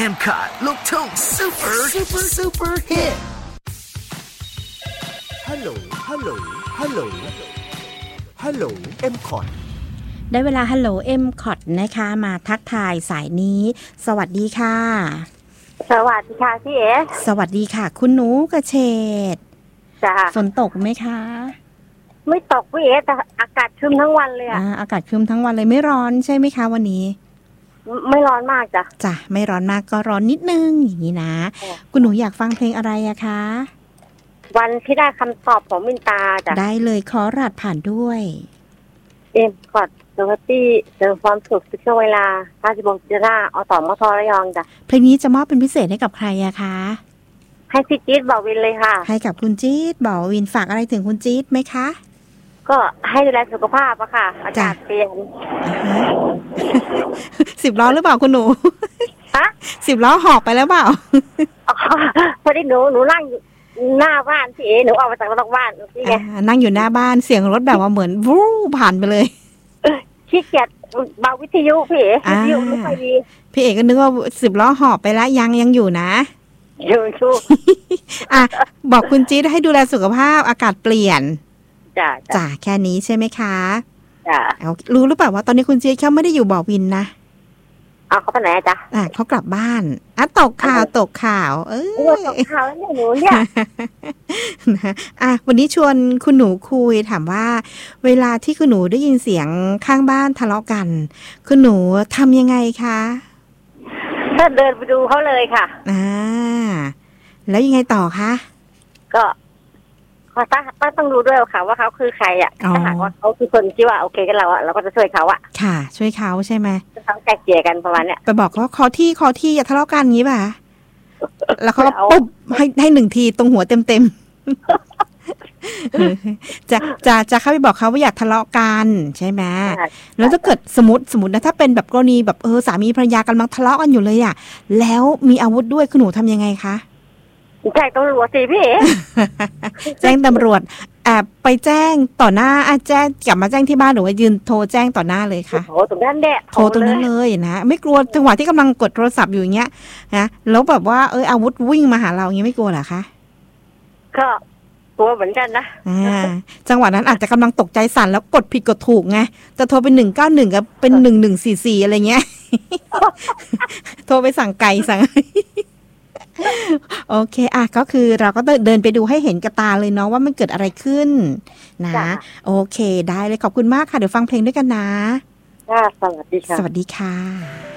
M-Cot ลูกทุ่งซูเปอร์ฮิตฮัลโหลM-Cot ได้เวลาฮัลโหล M-Cot นะคะมาทักทายสายนี้สวัสดีค่ะสวัสดีค่ะพี่เอ๋สวัสดีค่ะคุณหนูกระเฉดจ้าฝนตกไหมคะไม่ตกพี่เอ๋แต่อากาศครึ้มทั้งวันเลยอ่ะอากาศครึ้มทั้งวันเลยไม่ร้อนใช่ไหมคะวันนี้ไม่ร้อนมากจ้ะไม่ร้อนมากก็ร้อนนิดนึงอย่างนี้นะคุณหนูอยากฟังเพลงอะไรอะคะวันที่ได้คำตอบของมินตาจ้ะได้เลยขอรหัสผ่านด้วย M-Cot เซอร์ตี้เจอความสุขช่วงเวลา56.5อสมทระยองจ้ะเพลงนี้จะมอบเป็นพิเศษให้กับใครอะคะให้พี่จี๊ดบอกวินเลยค่ะให้กับคุณจี๊ดบอกวินฝากอะไรถึงคุณจี๊ดไหมคะก็ให้ดูแลสุขภาพอะค่ะอากาศเปลี่ยน 10 ล้อหรือเปล่าคุณหนูฮะ 10 ล้อหอบไปแล้วเปล่าพอดีหนูนั่งอยู่หน้าบ้านพี่เอ๋หนูออกมาจากนอกบ้านนี่ไงนั่งอยู่หน้าบ้านเสียงรถแบบว่าเหมือนวู้ผ่านไปเลยขี้เกียจเบาวิทยุพี่เอ๋วิทยุไม่ค่อยดีพี่เอ๋ก็นึกว่า10 ล้อหอบไปแล้วยังอยู่นะอยู่บอกคุณจี๊ดให้ดูแลสุขภาพอากาศเปลี่ยนจ้ะแค่นี้ใช่ไหมคะจ้ะรู้หรือเปล่าว่าตอนนี้คุณจี๊ดเขาไม่ได้อยู่บ่อวินนะเขาไปไหนจ๊ะเขากลับบ้านตกข่าวตกข่าวแล้วเนี่ยหนูเนี่ยวันนี้ชวนคุณหนูคุยถามว่าเวลาที่คุณหนูได้ยินเสียงข้างบ้านทะเลาะกันคุณหนูทำยังไงคะก็เดินไปดูเขาเลยค่ะแล้วยังไงต่อคะก็เขาต้องรู้ด้วยค่ะว่าเขาคือใครอ่ะถ้าหากว่าเขาคือคนที่ว่าโอเคกับเราอ่ะเราก็จะช่วยเขาอ่ะค่ะช่วยเขาใช่ไหมเขาไกลเกลี่ยกันประมาณเนี้ยไปบอกเขาขอที่อย่าทะเลาะกันงี้ป่ะแล้วเขาก็ปุ๊บให้1 ทีตรงหัวเต็มจะเข้าไปบอกเขาว่าอยากทะเลาะกันใช่ไหมแล้วถ้าเกิดสมมตินะถ้าเป็นแบบกรณีแบบสามีภรรยากำลังทะเลาะกันอยู่เลยอ่ะแล้วมีอาวุธด้วยคุณหนูทำยังไงคะแจ้งตำรวจสิพี่แจ้งตำรวจไปแจ้งต่อหน้าแจ้งกลับมาแจ้งที่บ้านหรือว่ายืนโทรแจ้งต่อหน้าเลยค่ะโทรตรงนั้นแหละโทรตรงนั้นเลยนะไม่กลัวจังหวะที่กำลังกดโทรศัพท์อยู่อย่างเงี้ยนะแล้วแบบว่าอาวุธวิ่งมาหาเราอย่างเงี้ยไม่กลัวเหรอคะก็กลัวเหมือนกันนะจังหวะนั้นอาจจะกำลังตกใจสั่นแล้วกดผิดกดถูกไงจะโทรเป็น191กับเป็น1144อะไรเงี้ยโทรไปสั่งไก่สั่งโอเคก็คือเราก็เดินไปดูให้เห็นกับตาเลยเนาะว่ามันเกิดอะไรขึ้นนะโอเคได้เลยขอบคุณมากค่ะเดี๋ยวฟังเพลงด้วยกันนะสวัสดีค่ะสวัสดีค่ะ